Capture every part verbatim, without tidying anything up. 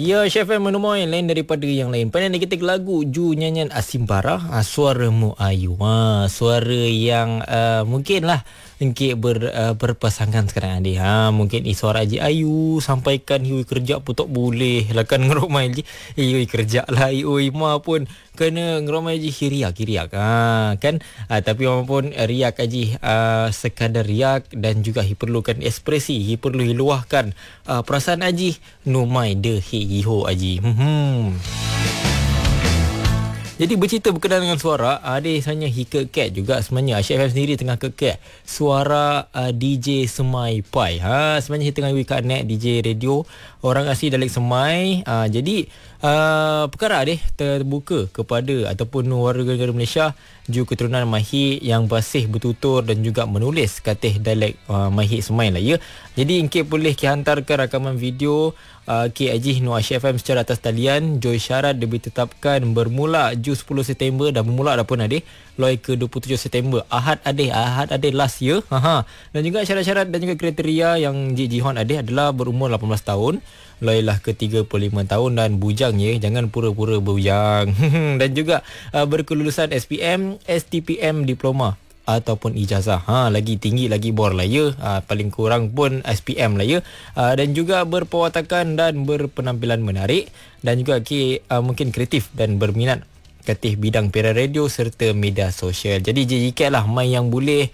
Ya, Chef M menemui lain daripada yang lain. Pandai kita lagu Ju nyanyian Asimbara, ha, suaramu ayu. Ha, suara yang uh, mungkinlah engkau ber, uh, berpasangan sekarang ni. Ha, mungkin ni suara Haji Ayu sampaikan hiu kerja pun tak boleh. Lah kan ngeromai je. Hiu kerja lah hiu ima pun kena ngeromai je riak riak. Ha, kan? Ha, tapi walaupun riak aji uh, sekadar riak dan juga hi perlukan ekspresi, hi perlu hi luahkan uh, perasaan aji numai de hi ho aji. Hmm. Jadi bercerita berkenaan dengan suara, ada hanya hika cat juga sebenarnya. Chef M sendiri tengah kekek suara uh, D J Semai Pai. Ha, sebenarnya tengah kat net D J radio orang asli Dalek Semai. Uh, jadi uh, perkara deh terbuka kepada ataupun warga negara Malaysia ju keturunan Mahir yang basih bertutur dan juga menulis katih Dalek uh, Mahir Semai lah ya. Jadi engkau boleh ki hantarkan rakaman video Uh, K Ajih Nuah Chef M secara atas talian. Joy syarat ditetapkan bermula Ju sepuluh September dan bermula dah pun ada loi ke dua puluh tujuh September. Ahad ada Ahad ada last year. Ha. Dan juga syarat-syarat dan juga kriteria yang Ji Jihon ada adalah berumur lapan belas tahun, loilah ke tiga puluh lima tahun dan bujang ya, jangan pura-pura bujang. Dan juga uh, berkelulusan S P M, S T P M diploma ataupun ijazah. Ha, lagi tinggi lagi bor lah ya. Ha, paling kurang pun S P M lah ya. Ha, dan juga berpewatakan dan berpenampilan menarik dan juga okay, uh, mungkin kreatif dan berminat katih bidang pera radio serta media sosial. Jadi J J K lah mai yang boleh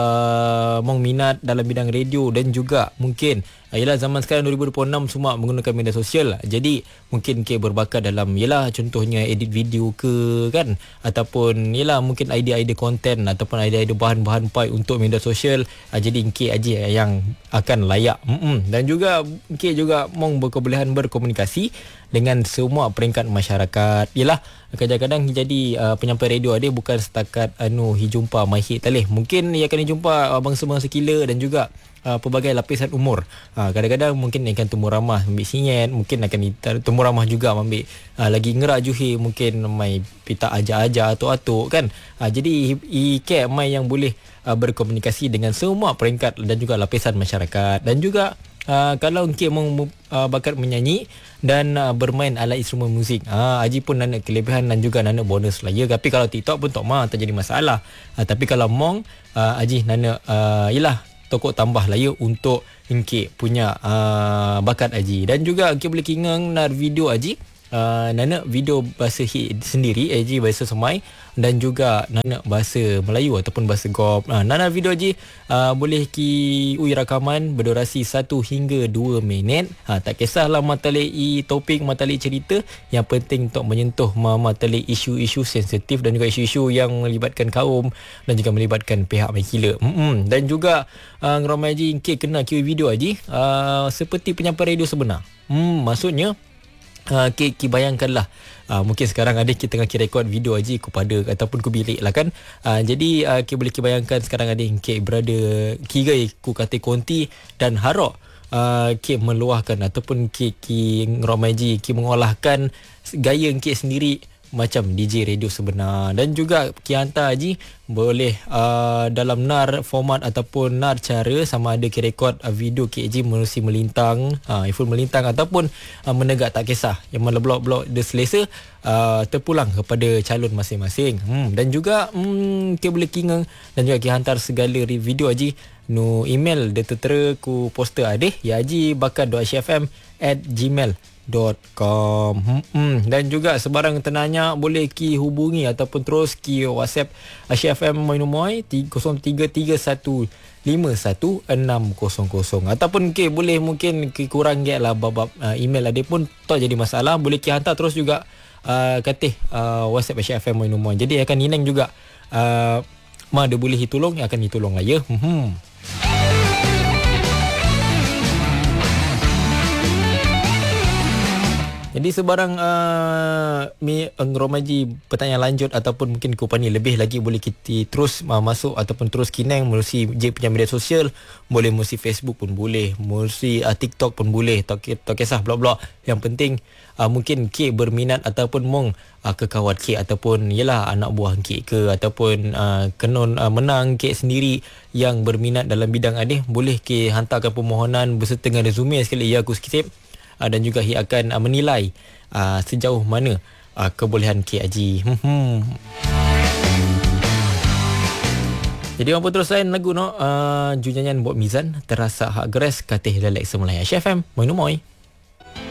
uh, mong minat dalam bidang radio dan juga mungkin uh, yalah zaman sekarang dua ribu dua puluh enam semua menggunakan media sosial. Jadi mungkin ke berbakat dalam yalah contohnya edit video ke kan, ataupun yalah mungkin idea-idea konten ataupun idea-idea bahan-bahan pai untuk media sosial. Uh, jadi ke aja yang akan layak. Mm-mm. Dan juga ke juga mong berkebolehan berkomunikasi dengan semua peringkat masyarakat. Yalah kadang-kadang jadi uh, penyampai radio ada bukan setakat anu hi jumpa Mahir talih. Mungkin ia akan jumpa uh, bangsa-bangsa kila dan juga uh, pelbagai lapisan umur. Uh, kadang-kadang mungkin akan temu ramah ambil sinyet, mungkin akan temu ramah juga ambil uh, lagi ngerak juhi mungkin mai pita aja-aja atau atuk kan. Uh, jadi i ke mai yang boleh uh, berkomunikasi dengan semua peringkat dan juga lapisan masyarakat. Dan juga Uh, kalau engkau mau uh, bakat menyanyi dan uh, bermain alat instrumen muzik, uh, Haji pun nana kelebihan dan juga nana bonus lah ya. Tapi kalau TikTok pun tak mah tak jadi masalah. Uh, tapi kalau mong uh, Haji nana uh, yalah tokok tambah lah ya untuk engkau punya uh, bakat Haji. Dan juga engkau boleh kingang nar video Haji. Uh, nana video bahasa hit sendiri Haji bahasa Semai dan juga nana bahasa Melayu ataupun bahasa Gop. Uh, nana video Haji uh, boleh ki ui rakaman berdurasi satu hingga dua minit. Ha, tak kisahlah matalai topik, matalai cerita, yang penting untuk menyentuh matalai isu-isu sensitif dan juga isu-isu yang melibatkan kaum dan juga melibatkan pihak makila. Mm-mm. Dan juga uh, ngeramai Haji ke kena ki video Haji uh, seperti penyampai radio sebenar. Hmm, maksudnya Uh, ki, ki bayangkanlah uh, mungkin sekarang ada kita tengah rekod video Haji kepada ataupun ku bilik lah kan. Uh, jadi uh, ki boleh ki bayangkan sekarang ada ki berada ki gai ku kata konti dan harok uh, ki meluahkan ataupun ki ki ngeramai Haji ki mengolahkan gaya ki sendiri macam D J radio sebenar. Dan juga ki hantar Haji boleh uh, dalam nar format ataupun nar cara sama ada ki rekod uh, video ki Haji menerusi melintang, uh, full melintang ataupun uh, menegak, tak kisah. Yang mana blok-blok dia selesa uh, terpulang kepada calon masing-masing. Hmm. Dan juga hmm, ki boleh kingang dan juga ki hantar segala video Haji nu email dia tertera ku poster adeh ya haji bakat dot h f m at gmail dot com. Hmm, dan juga sebarang tenanya boleh ki hubungi ataupun terus ki WhatsApp Asyik F M Moinomoy kosong tiga tiga satu lima satu enam kosong kosong ataupun ki boleh mungkin ki kurang get lah bab uh, email ada pun tak jadi masalah, boleh ki hantar terus juga uh, katih uh, WhatsApp Asyik F M Moinomoy. Jadi akan inang juga uh, ma dia boleh ditolong, akan ditolong lah ya. Hmm. Jadi sebarang uh, mi ngeromaji pertanyaan lanjut ataupun mungkin kupani lebih lagi boleh kita terus uh, masuk ataupun terus kinang melalui je punya media sosial, boleh melalui Facebook pun boleh, melalui uh, TikTok pun boleh, tak, tak kisah blok-blok. Yang penting uh, mungkin K berminat ataupun mong uh, kekawat K ataupun yalah anak buah K ke ataupun uh, kenon uh, menang K sendiri yang berminat dalam bidang adih, boleh K hantarkan permohonan berserta dengan resume sekali ya aku skip. uh, dan juga Hi akan uh, menilai uh, sejauh mana uh, kebolehan K Haji. Hmm. Jadi mampu terus lain lagu no uh, Junyanyan buat Mizan terasa hak geres katih lelek semulai H F M Moin Moin.